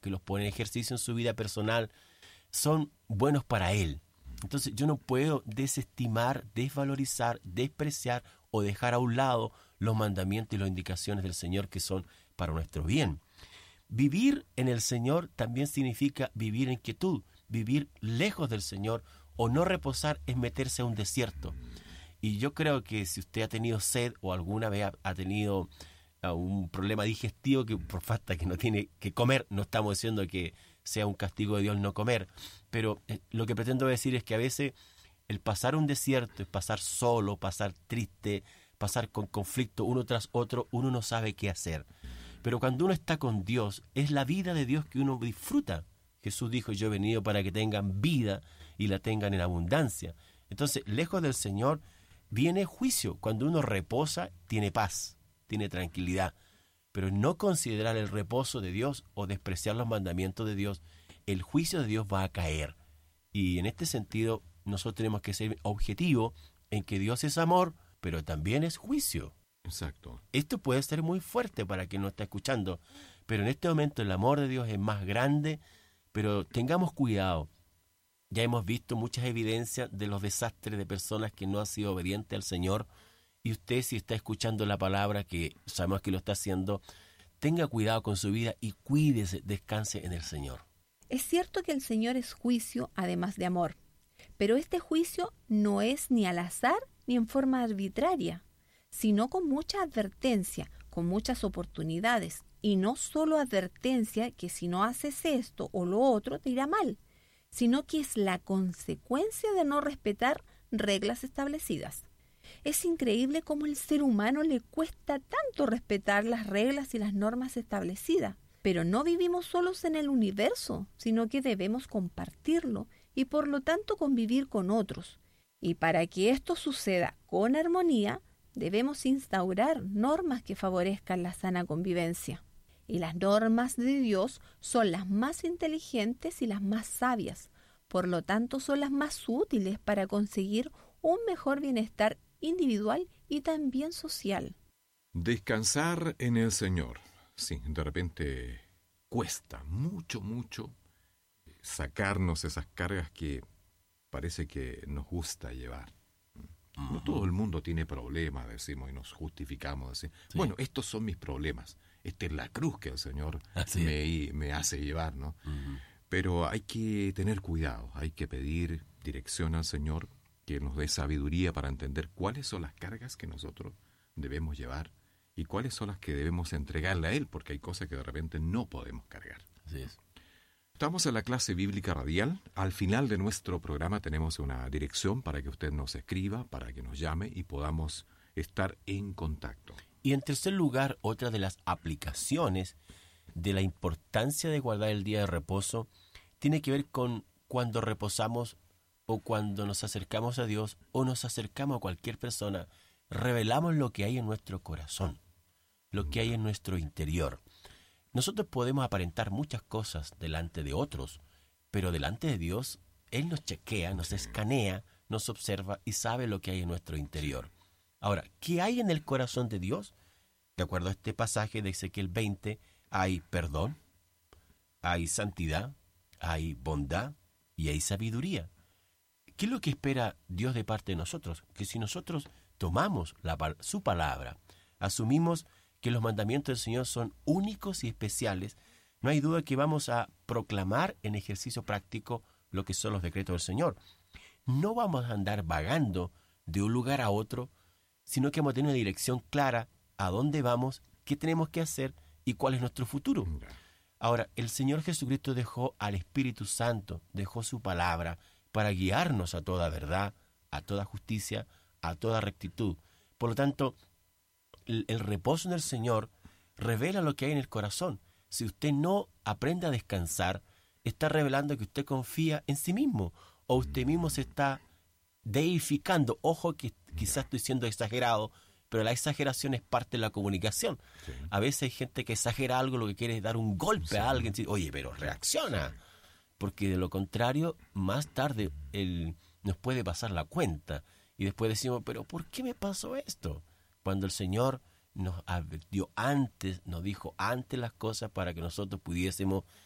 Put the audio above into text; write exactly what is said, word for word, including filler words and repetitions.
que los pone en ejercicio en su vida personal, son buenos para él. Entonces yo no puedo desestimar, desvalorizar, despreciar o dejar a un lado los mandamientos y las indicaciones del Señor que son para nuestro bien. Vivir en el Señor también significa vivir en quietud. Vivir lejos del Señor o no reposar es meterse a un desierto. Y yo creo que si usted ha tenido sed o alguna vez ha, ha tenido uh, un problema digestivo que por falta que no tiene que comer, no estamos diciendo que sea un castigo de Dios no comer, pero eh, lo que pretendo decir es que a veces el pasar un desierto, es pasar solo, pasar triste, pasar con conflicto uno tras otro, uno no sabe qué hacer. Pero cuando uno está con Dios, es la vida de Dios que uno disfruta. Jesús dijo, yo he venido para que tengan vida y la tengan en abundancia. Entonces, lejos del Señor viene juicio. Cuando uno reposa, tiene paz, tiene tranquilidad. Pero no considerar el reposo de Dios o despreciar los mandamientos de Dios, el juicio de Dios va a caer. Y en este sentido, nosotros tenemos que ser objetivos en que Dios es amor, pero también es juicio. Exacto. Esto puede ser muy fuerte para quien no está escuchando, pero en este momento el amor de Dios es más grande. Pero tengamos cuidado. Ya hemos visto muchas evidencias de los desastres de personas que no han sido obedientes al Señor. Y usted, si está escuchando la palabra, que sabemos que lo está haciendo, tenga cuidado con su vida y cuídese, descanse en el Señor. Es cierto que el Señor es juicio, además de amor. Pero este juicio no es ni al azar ni en forma arbitraria, sino con mucha advertencia, con muchas oportunidades. Y no solo advertencia que si no haces esto o lo otro te irá mal, sino que es la consecuencia de no respetar reglas establecidas. Es increíble cómo al ser humano le cuesta tanto respetar las reglas y las normas establecidas. Pero no vivimos solos en el universo, sino que debemos compartirlo y por lo tanto convivir con otros. Y para que esto suceda con armonía, debemos instaurar normas que favorezcan la sana convivencia. Y las normas de Dios son las más inteligentes y las más sabias. Por lo tanto, son las más útiles para conseguir un mejor bienestar individual y también social. Descansar en el Señor. Sí, de repente cuesta mucho, mucho sacarnos esas cargas que parece que nos gusta llevar. No todo el mundo tiene problemas, decimos, y nos justificamos. Decimos, sí. Bueno, estos son mis problemas. Esta es la cruz que el Señor me, me hace llevar, ¿no? Uh-huh. Pero hay que tener cuidado, hay que pedir dirección al Señor, que nos dé sabiduría para entender cuáles son las cargas que nosotros debemos llevar y cuáles son las que debemos entregarle a Él, porque hay cosas que de repente no podemos cargar. Así es. Estamos en la clase bíblica radial. Al final de nuestro programa tenemos una dirección para que usted nos escriba, para que nos llame y podamos estar en contacto. Y en tercer lugar, otra de las aplicaciones de la importancia de guardar el día de reposo tiene que ver con cuando reposamos o cuando nos acercamos a Dios o nos acercamos a cualquier persona, revelamos lo que hay en nuestro corazón, lo que hay en nuestro interior. Nosotros podemos aparentar muchas cosas delante de otros, pero delante de Dios, Él nos chequea, nos escanea, nos observa y sabe lo que hay en nuestro interior. Ahora, ¿qué hay en el corazón de Dios? De acuerdo a este pasaje de Ezequiel veinte, hay perdón, hay santidad, hay bondad y hay sabiduría. ¿Qué es lo que espera Dios de parte de nosotros? Que si nosotros tomamos la, su palabra, asumimos que los mandamientos del Señor son únicos y especiales, no hay duda que vamos a proclamar en ejercicio práctico lo que son los decretos del Señor. No vamos a andar vagando de un lugar a otro, sino que vamos a tener una dirección clara a dónde vamos, qué tenemos que hacer y cuál es nuestro futuro. Ahora, el Señor Jesucristo dejó al Espíritu Santo, dejó su palabra para guiarnos a toda verdad, a toda justicia, a toda rectitud. Por lo tanto, el, el reposo en el Señor revela lo que hay en el corazón. Si usted no aprende a descansar, está revelando que usted confía en sí mismo, o usted mismo se está deificando. Ojo que quizás estoy siendo exagerado, pero la exageración es parte de la comunicación. Sí. A veces hay gente que exagera algo, lo que quiere es dar un golpe sí. a alguien. Oye, pero reacciona. Sí. Porque de lo contrario, más tarde él nos puede pasar la cuenta. Y después decimos, pero ¿por qué me pasó esto? Cuando el Señor nos advirtió antes, nos dijo antes las cosas para que nosotros pudiésemos